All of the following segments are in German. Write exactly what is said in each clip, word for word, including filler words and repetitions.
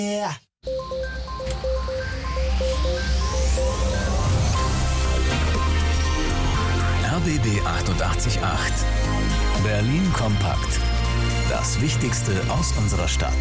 Yeah. R B B achtundachtzig Komma acht. Berlin kompakt. Das Wichtigste aus unserer Stadt.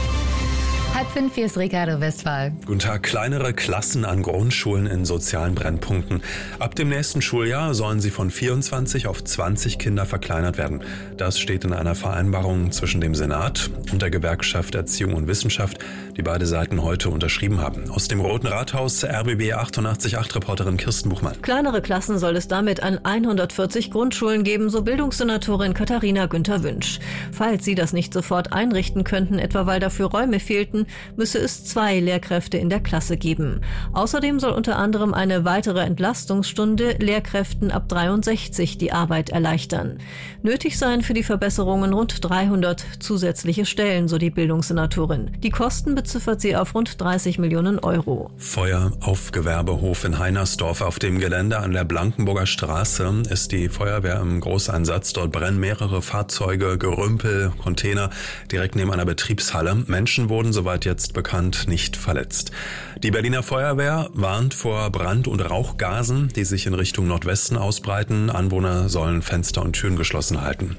Halb fünf, hier ist Ricardo Westphal. Guten Tag. Kleinere Klassen an Grundschulen in sozialen Brennpunkten. Ab dem nächsten Schuljahr sollen sie von vierundzwanzig auf zwanzig Kinder verkleinert werden. Das steht in einer Vereinbarung zwischen dem Senat und der Gewerkschaft Erziehung und Wissenschaft, die beide Seiten heute unterschrieben haben. Aus dem Roten Rathaus, R B B achtundachtzig Komma acht Reporterin Kirsten Buchmann. Kleinere Klassen soll es damit an hundertvierzig Grundschulen geben, so Bildungssenatorin Katharina Günther-Wünsch. Falls sie das nicht sofort einrichten könnten, etwa weil dafür Räume fehlten, müsse es zwei Lehrkräfte in der Klasse geben. Außerdem soll unter anderem eine weitere Entlastungsstunde Lehrkräften ab dreiundsechzig die Arbeit erleichtern. Nötig seien für die Verbesserungen rund dreihundert zusätzliche Stellen, so die Bildungssenatorin. Die Kosten beziffert sie auf rund dreißig Millionen Euro. Feuer auf Gewerbehof in Heinersdorf. Auf dem Gelände an der Blankenburger Straße ist die Feuerwehr im Großeinsatz. Dort brennen mehrere Fahrzeuge, Gerümpel, Container direkt neben einer Betriebshalle. Menschen wurden, soweit jetzt bekannt, nicht verletzt. Die Berliner Feuerwehr warnt vor Brand- und Rauchgasen, die sich in Richtung Nordwesten ausbreiten. Anwohner sollen Fenster und Türen geschlossen halten.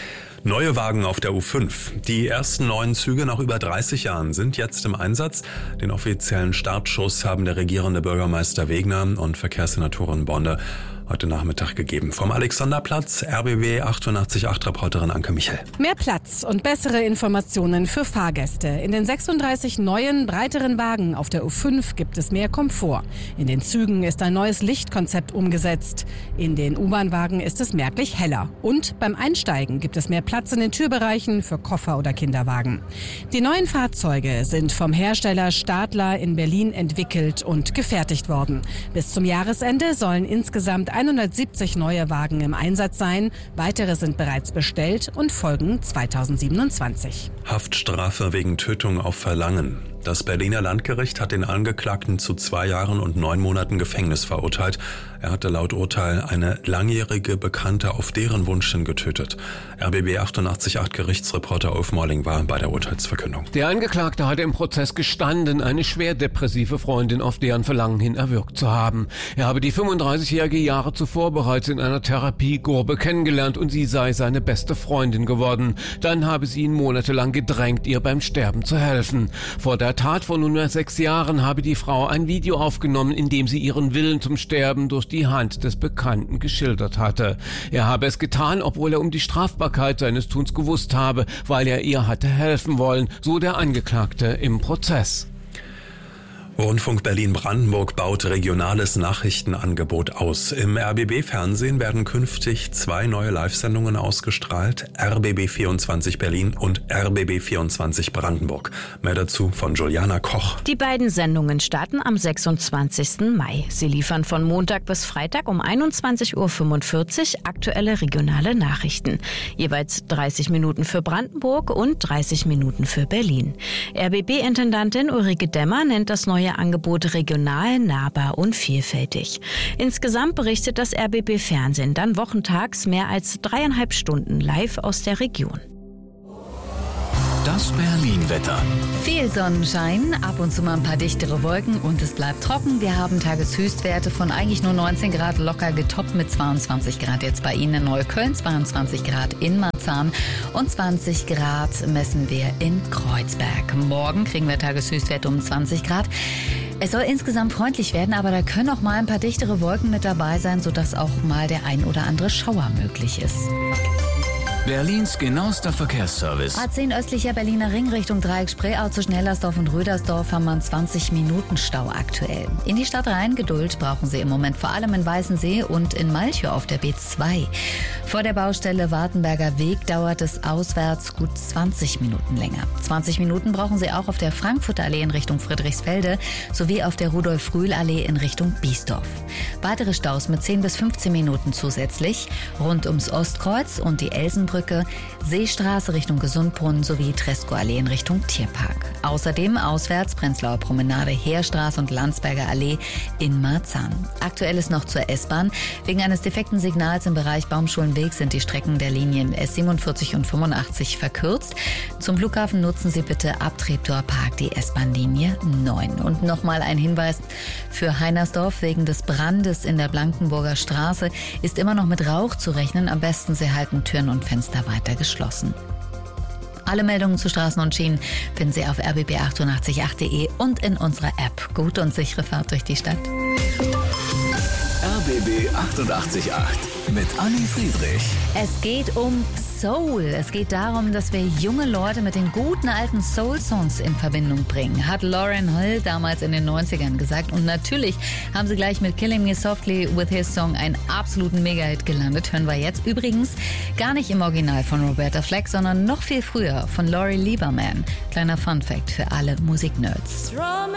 Neue Wagen auf der U fünf. Die ersten neuen Züge nach über dreißig Jahren sind jetzt im Einsatz. Den offiziellen Startschuss haben der regierende Bürgermeister Wegner und Verkehrssenatorin Bonde heute Nachmittag gegeben. Vom Alexanderplatz, R B B achtundachtzig Komma acht Reporterin Anke Michel. Mehr Platz und bessere Informationen für Fahrgäste. In den sechsunddreißig neuen, breiteren Wagen auf der U fünf gibt es mehr Komfort. In den Zügen ist ein neues Lichtkonzept umgesetzt. In den U-Bahn-Wagen ist es merklich heller. Und beim Einsteigen gibt es mehr Platz in den Türbereichen für Koffer- oder Kinderwagen. Die neuen Fahrzeuge sind vom Hersteller Stadler in Berlin entwickelt und gefertigt worden. Bis zum Jahresende sollen insgesamt hundertsiebzig neue Wagen im Einsatz sein. Weitere sind bereits bestellt und folgen zweitausendsiebenundzwanzig. Haftstrafe wegen Tötung auf Verlangen. Das Berliner Landgericht hat den Angeklagten zu zwei Jahren und neun Monaten Gefängnis verurteilt. Er hatte laut Urteil eine langjährige Bekannte auf deren Wunsch hin getötet. R B B achtundachtzig Komma acht Gerichtsreporter Ulf Morling war bei der Urteilsverkündung. Der Angeklagte hatte im Prozess gestanden, eine schwer depressive Freundin auf deren Verlangen hin erwürgt zu haben. Er habe die fünfunddreißigjährige Jahre zuvor bereits in einer Therapiegruppe kennengelernt und sie sei seine beste Freundin geworden. Dann habe sie ihn monatelang gedrängt, ihr beim Sterben zu helfen. Vor der Tat vor nunmehr sechs Jahren habe die Frau ein Video aufgenommen, in dem sie ihren Willen zum Sterben durch die Hand des Bekannten geschildert hatte. Er habe es getan, obwohl er um die Strafbarkeit seines Tuns gewusst habe, weil er ihr hatte helfen wollen, so der Angeklagte im Prozess. Rundfunk Berlin-Brandenburg baut regionales Nachrichtenangebot aus. Im R B B-Fernsehen werden künftig zwei neue Live-Sendungen ausgestrahlt, R B B vierundzwanzig Berlin und R B B vierundzwanzig Brandenburg. Mehr dazu von Juliana Koch. Die beiden Sendungen starten am sechsundzwanzigsten Mai. Sie liefern von Montag bis Freitag um einundzwanzig Uhr fünfundvierzig aktuelle regionale Nachrichten. Jeweils dreißig Minuten für Brandenburg und dreißig Minuten für Berlin. R B B-Intendantin Ulrike Demmer nennt das neue Angebot regional, nahbar und vielfältig. Insgesamt berichtet das R B B-Fernsehen dann wochentags mehr als dreieinhalb Stunden live aus der Region. Das Berlin-Wetter. Viel Sonnenschein, ab und zu mal ein paar dichtere Wolken und es bleibt trocken. Wir haben Tageshöchstwerte von eigentlich nur neunzehn Grad, locker getoppt mit zweiundzwanzig Grad jetzt bei Ihnen in Neukölln, zweiundzwanzig Grad in Marzahn und zwanzig Grad messen wir in Kreuzberg. Morgen kriegen wir Tageshöchstwerte um zwanzig Grad. Es soll insgesamt freundlich werden, aber da können auch mal ein paar dichtere Wolken mit dabei sein, sodass auch mal der ein oder andere Schauer möglich ist. Berlins genauester Verkehrsservice. A zehn östlicher Berliner Ring Richtung Dreieck Spreeau zwischen Hellersdorf und Rödersdorf haben wir einen zwanzig Minuten Stau aktuell. In die Stadt rein Geduld brauchen Sie im Moment vor allem in Weißensee und in Malchow auf der B zwei. Vor der Baustelle Wartenberger Weg dauert es auswärts gut zwanzig Minuten länger. zwanzig Minuten brauchen Sie auch auf der Frankfurter Allee in Richtung Friedrichsfelde sowie auf der Rudolf-Rühl-Allee in Richtung Biesdorf. Weitere Staus mit zehn bis fünfzehn Minuten zusätzlich rund ums Ostkreuz und die Elsenbrücke Marienbrücke, Seestraße Richtung Gesundbrunnen sowie Tresco-Allee in Richtung Tierpark. Außerdem auswärts Prenzlauer Promenade, Heerstraße und Landsberger Allee in Marzahn. Aktuell ist noch zur S-Bahn. Wegen eines defekten Signals im Bereich Baumschulenweg sind die Strecken der Linien S siebenundvierzig und fünfundachtzig verkürzt. Zum Flughafen nutzen Sie bitte ab Treptower Park die S-Bahn-Linie neun. Und nochmal ein Hinweis für Heinersdorf. Wegen des Brandes in der Blankenburger Straße ist immer noch mit Rauch zu rechnen. Am besten Sie halten Türen und Fenster weiter geschlossen. Alle Meldungen zu Straßen und Schienen finden Sie auf r b b achtundachtzig punkt acht punkt de und in unserer App. Gute und sichere Fahrt durch die Stadt. R B B achtundachtzig Punkt acht mit Anni Friedrich. Es geht um Soul. Es geht darum, dass wir junge Leute mit den guten alten Soul-Songs in Verbindung bringen, hat Lauryn Hill damals in den neunzigern gesagt. Und natürlich haben sie gleich mit Killing Me Softly with His Song einen absoluten Mega-Hit gelandet. Hören wir jetzt. Übrigens gar nicht im Original von Roberta Flack, sondern noch viel früher von Laurie Lieberman. Kleiner Fun-Fact für alle Musiknerds.